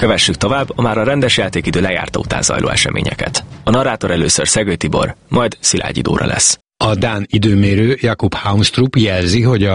Kövessük tovább a már a rendes játékidő lejárta után zajló eseményeket. A narrátor először Szegő Tibor, majd Szilágyi Dóra lesz. A dán időmérő Jakob Haunstrup jelzi, hogy a